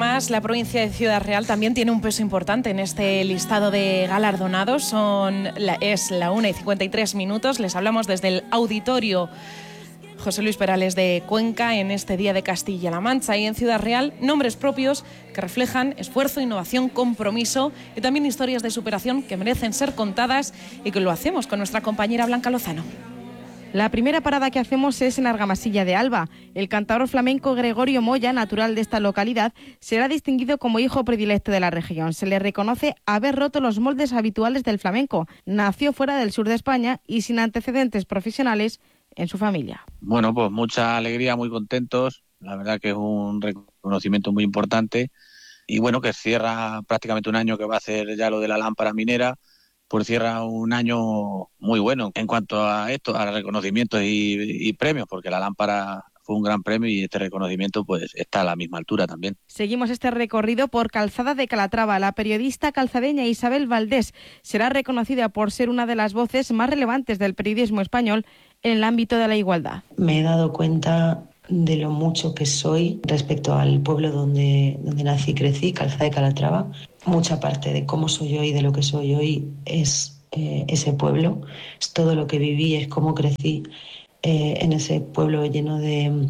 además la provincia de Ciudad Real también tiene un peso importante en este listado de galardonados. Es la 1:53. Les hablamos desde el auditorio José Luis Perales de Cuenca en este Día de Castilla-La Mancha, y en Ciudad Real nombres propios que reflejan esfuerzo, innovación, compromiso y también historias de superación que merecen ser contadas, y que lo hacemos con nuestra compañera Blanca Lozano. La primera parada que hacemos es en Argamasilla de Alba. El cantador flamenco Gregorio Moya, natural de esta localidad, será distinguido como hijo predilecto de la región. Se le reconoce haber roto los moldes habituales del flamenco. Nació fuera del sur de España y sin antecedentes profesionales en su familia. Bueno, pues mucha alegría, muy contentos. La verdad que es un reconocimiento muy importante. Y bueno, que cierra prácticamente un año que va a hacer ya lo de la lámpara minera. Pues cierra un año muy bueno en cuanto a esto, a reconocimientos y premios, porque la lámpara fue un gran premio y este reconocimiento pues está a la misma altura también. Seguimos este recorrido por Calzada de Calatrava. La periodista calzadeña Isabel Valdés será reconocida por ser una de las voces más relevantes del periodismo español en el ámbito de la igualdad. Me he dado cuenta de lo mucho que soy respecto al pueblo donde nací y crecí, Calzada de Calatrava. Mucha parte de cómo soy hoy, de lo que soy hoy, es ese pueblo, es todo lo que viví, es cómo crecí en ese pueblo lleno de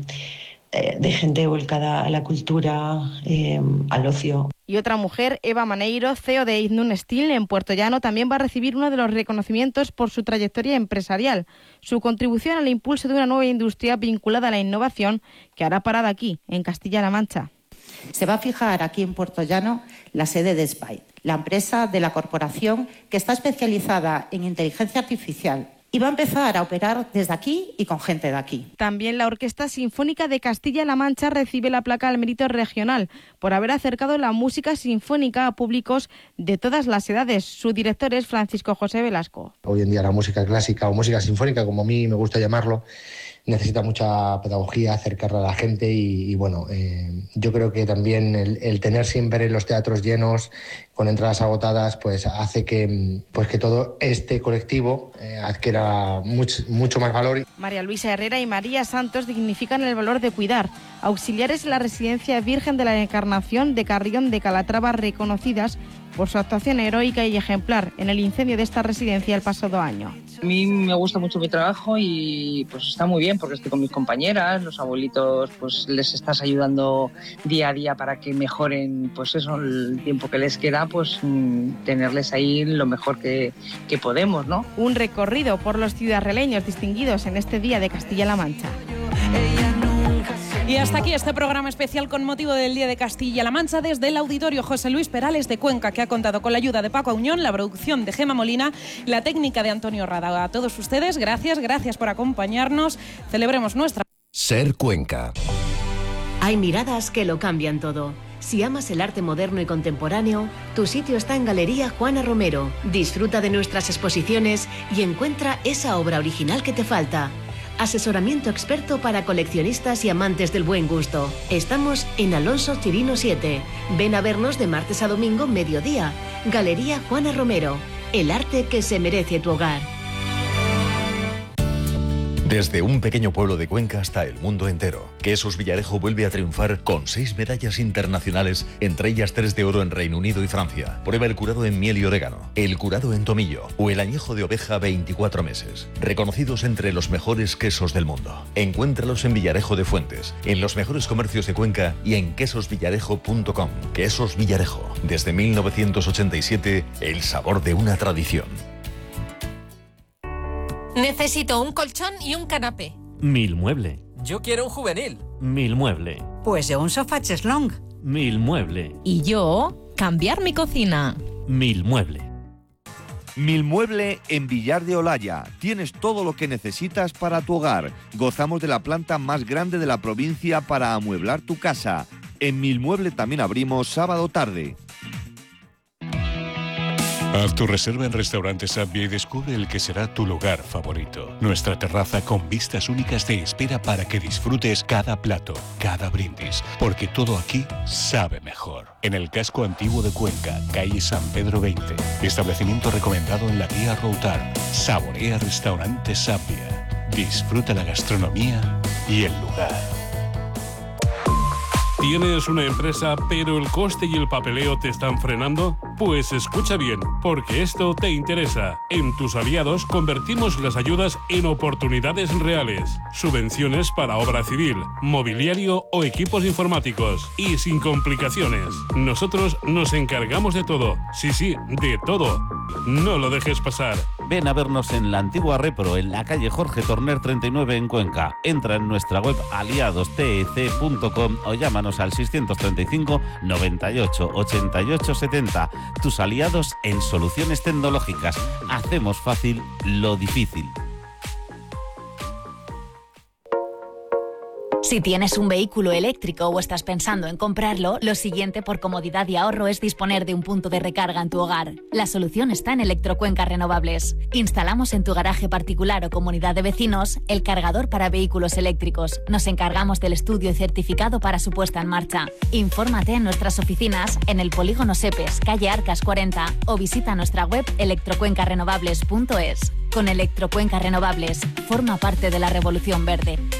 gente volcada a la cultura, al ocio. Y otra mujer, Eva Maneiro, CEO de Iznun Steel en Puerto Llano, también va a recibir uno de los reconocimientos por su trayectoria empresarial, su contribución al impulso de una nueva industria vinculada a la innovación que hará parada aquí, en Castilla-La Mancha. Se va a fijar aquí en Puerto Llano la sede de Spite, la empresa de la corporación que está especializada en inteligencia artificial, y va a empezar a operar desde aquí y con gente de aquí. También la Orquesta Sinfónica de Castilla-La Mancha recibe la placa al mérito regional por haber acercado la música sinfónica a públicos de todas las edades. Su director es Francisco José Velasco. Hoy en día la música clásica o música sinfónica, como a mí me gusta llamarlo, necesita mucha pedagogía, acercarla a la gente y bueno, yo creo que también el tener siempre los teatros llenos, con entradas agotadas, pues hace que todo este colectivo adquiera mucho más valor. María Luisa Herrera y María Santos dignifican el valor de cuidar. Auxiliares de la Residencia Virgen de la Encarnación de Carrión de Calatrava, reconocidas por su actuación heroica y ejemplar en el incendio de esta residencia el pasado año. A mí me gusta mucho mi trabajo y pues está muy bien porque estoy con mis compañeras, los abuelitos pues les estás ayudando día a día para que mejoren pues eso, el tiempo que les queda, pues tenerles ahí lo mejor que podemos, ¿no? Un recorrido por los ciudadraleños distinguidos en este Día de Castilla-La Mancha. Y hasta aquí este programa especial con motivo del Día de Castilla-La Mancha desde el auditorio José Luis Perales de Cuenca, que ha contado con la ayuda de Paco Auñón, la producción de Gema Molina y la técnica de Antonio Rada. A todos ustedes, gracias por acompañarnos. Celebremos nuestra... Ser Cuenca. Hay miradas que lo cambian todo. Si amas el arte moderno y contemporáneo, tu sitio está en Galería Juana Romero. Disfruta de nuestras exposiciones y encuentra esa obra original que te falta. Asesoramiento experto para coleccionistas y amantes del buen gusto. Estamos en Alonso Chirino 7. Ven a vernos de martes a domingo, mediodía. Galería Juana Romero. El arte que se merece tu hogar. Desde un pequeño pueblo de Cuenca hasta el mundo entero, Quesos Villarejo vuelve a triunfar con 6 medallas internacionales, entre ellas 3 de oro en Reino Unido y Francia. Prueba el curado en miel y orégano, el curado en tomillo o el añejo de oveja 24 meses. Reconocidos entre los mejores quesos del mundo. Encuéntralos en Villarejo de Fuentes, en los mejores comercios de Cuenca y en quesosvillarejo.com. Quesos Villarejo, desde 1987, el sabor de una tradición. Necesito un colchón y un canapé. Milmueble. Yo quiero un juvenil. Milmueble. Pues yo un sofá cheslong. Milmueble. Y yo, cambiar mi cocina. Milmueble. Milmueble en Villar de Olaya. Tienes todo lo que necesitas para tu hogar. Gozamos de la planta más grande de la provincia para amueblar tu casa. En Milmueble también abrimos sábado tarde. Haz tu reserva en Restaurante Sabia y descubre el que será tu lugar favorito. Nuestra terraza con vistas únicas te espera para que disfrutes cada plato, cada brindis, porque todo aquí sabe mejor. En el casco antiguo de Cuenca, calle San Pedro 20. Establecimiento recomendado en la guía Routar. Saborea Restaurante Sabia. Disfruta la gastronomía y el lugar. ¿Tienes una empresa pero el coste y el papeleo te están frenando? Pues escucha bien, porque esto te interesa. En Tus Aliados convertimos las ayudas en oportunidades reales. Subvenciones para obra civil, mobiliario o equipos informáticos. Y sin complicaciones. Nosotros nos encargamos de todo. Sí, de todo. No lo dejes pasar. Ven a vernos en la antigua Repro, en la calle Jorge Torner 39 en Cuenca. Entra en nuestra web aliadostec.com o llámanos al 635 98 88 70. Tus aliados en soluciones tecnológicas. Hacemos fácil lo difícil. Si tienes un vehículo eléctrico o estás pensando en comprarlo, lo siguiente por comodidad y ahorro es disponer de un punto de recarga en tu hogar. La solución está en Electrocuenca Renovables. Instalamos en tu garaje particular o comunidad de vecinos el cargador para vehículos eléctricos. Nos encargamos del estudio y certificado para su puesta en marcha. Infórmate en nuestras oficinas en el Polígono Sepes, calle Arcas 40, o visita nuestra web electrocuencarenovables.es. Con Electrocuenca Renovables, forma parte de la revolución verde.